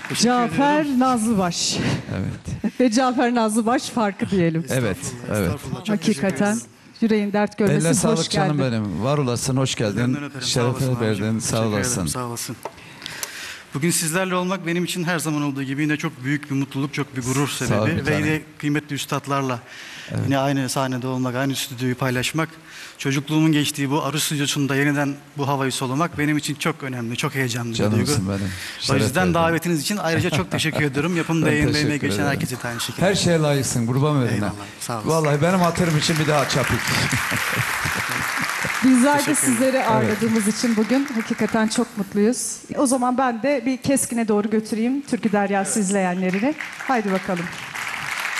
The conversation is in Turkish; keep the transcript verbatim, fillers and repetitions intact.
Cafer Nazlıbaş. Evet. Ve Cafer Nazlıbaş farkı diyelim. Evet. Evet. Hakikaten yüreğin dert görmesin. Eline Hoş sağlık canım geldin. benim. Var olasın, hoş geldin. Şeref verdin, sağ Teşekkür olasın. ederim, sağ olasın. Bugün sizlerle olmak benim için her zaman olduğu gibi yine çok büyük bir mutluluk, çok bir gurur Sağ ol sebebi. bir Ve tanem. yine kıymetli üstadlarla yine aynı sahnede olmak, aynı stüdyoyu paylaşmak, çocukluğumun geçtiği bu arı stüdyosunda yeniden bu havayı solumak benim için çok önemli, çok heyecanlı bir duygu. Canımsın benim. O Şeref yüzden verdin. davetiniz için ayrıca çok teşekkür ediyorum. Yapımda Ben yayında emeği teşekkür geçen ederim. herkese de aynı şekilde. Her şeye layıksın, kurban verine. Eyvallah, sağ olasın. Vallahi benim hatırım için bir daha çapık. Bizler de Teşekkür ederim. sizleri ağırladığımız için bugün hakikaten çok mutluyuz. O zaman ben de bir Keskin'e doğru götüreyim Türkü Deryası izleyenlerini. Haydi bakalım.